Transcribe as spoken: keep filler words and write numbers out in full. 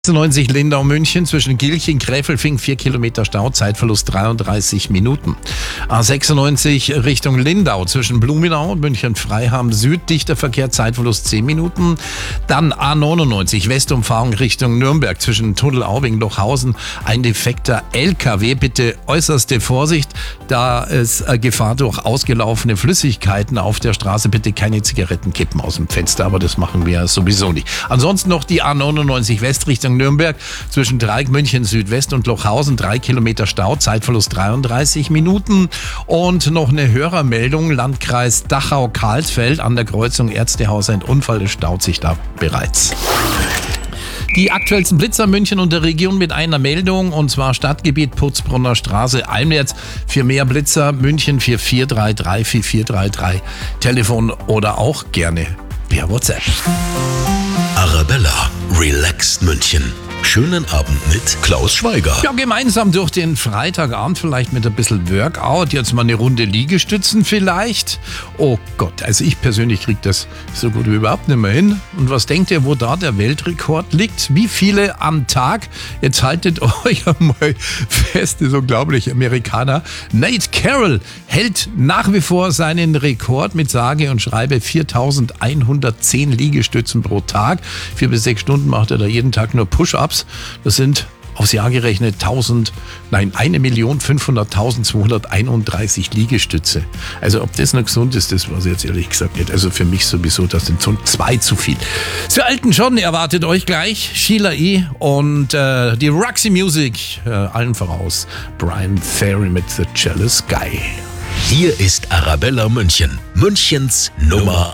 sechsundneunzig Lindau-München zwischen Gilching, Gräfelfing, vier Kilometer Stau, Zeitverlust dreiunddreißig Minuten. A sechsundneunzig Richtung Lindau zwischen Blumenau und München-Freiham Süd, dichter Verkehr, Zeitverlust zehn Minuten. Dann A neunundneunzig Westumfahrung Richtung Nürnberg zwischen Tunnel-Aubing-Lochhausen, ein defekter L K W, bitte äußerste Vorsicht, da es äh, Gefahr durch ausgelaufene Flüssigkeiten auf der Straße, bitte keine Zigaretten kippen aus dem Fenster, aber das machen wir sowieso nicht. Ansonsten noch die A neunundneunzig West Richtung Nürnberg zwischen Dreieck München Südwest und Lochhausen, drei Kilometer Stau, Zeitverlust dreiunddreißig Minuten. Und noch eine Hörermeldung, Landkreis Dachau-Karlsfeld an der Kreuzung Ärztehaus, ein Unfall, es staut sich da bereits. Die aktuellsten Blitzer München und der Region mit einer Meldung, und zwar Stadtgebiet Putzbrunner Straße, Almnerz. Für mehr Blitzer München vier vier drei drei vier vier drei drei, Telefon oder auch gerne per WhatsApp. Arabella Relaxed München. Schönen Abend mit Klaus Schweiger. Ja, gemeinsam durch den Freitagabend, vielleicht mit ein bisschen Workout, jetzt mal eine Runde Liegestützen vielleicht. Oh Gott, also ich persönlich kriege das so gut wie überhaupt nicht mehr hin. Und was denkt ihr, wo da der Weltrekord liegt? Wie viele am Tag? Jetzt haltet euch einmal fest, das ist unglaublich, Amerikaner. Nate Carroll hält nach wie vor seinen Rekord mit sage und schreibe viertausendeinhundertzehn Liegestützen pro Tag. Vier bis sechs Stunden macht er da jeden Tag nur Push-Ups. Das sind aufs Jahr gerechnet tausend, nein, eine Million fünfhunderttausendzweihunderteinunddreißig Liegestütze. Also ob das noch gesund ist, das weiß ich jetzt ehrlich gesagt nicht. Also für mich sowieso, das sind so zwei zu viel. Für Alten schon, erwartet euch gleich Sheila E. und äh, die Roxy Music, äh, allen voraus Brian Ferry mit The Jealous Guy. Hier ist Arabella München, Münchens Nummer